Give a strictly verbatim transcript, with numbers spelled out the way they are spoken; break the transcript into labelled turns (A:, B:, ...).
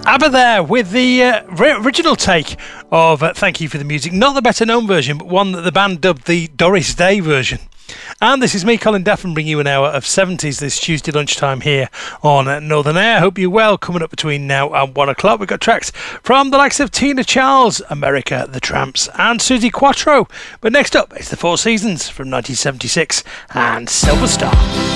A: ABBA there with the uh, original take of uh, Thank You for the Music. Not the better known version, but one that the band dubbed the Doris Day version. And this is me, Colin Daffin, bringing you an hour of seventies this Tuesday lunchtime here on Northern Air. Hope you're well. Coming up between now and one o'clock, we've got tracks from the likes of Tina Charles, America, The Tramps and Suzi Quatro. But next up, it's The Four Seasons from nineteen seventy-six and Silver Star.